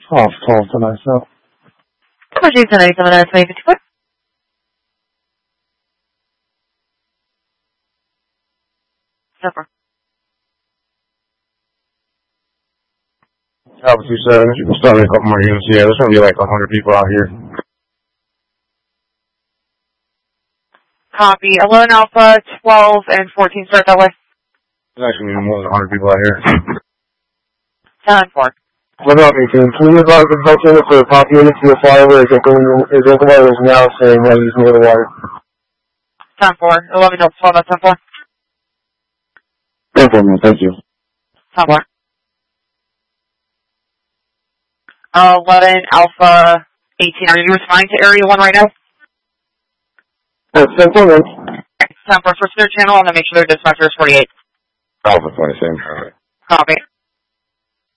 Off 12 tonight, so. Apologies, and 97 minutes, maybe 54. Supper. Alpha 27, you can start a couple more units. Yeah, there's going to be like 100 people out here. Copy. 11 Alpha, 12, and 14 start that way. There's actually more than 100 people out here. 10-4. What about me, team? Can you advise the health unit for the top unit to the flyover as Incomar is now saying that he's near the water? 10-4. 11 Delta 12, that's 10-4. 10-4, man, thank you. 10-4. 11 Alpha, 18. Are you responding to Area 1 right now? 10-4, man. 10-4 for Spirit Channel, and then make sure their dispatcher is 48. Alpha 27. Copy.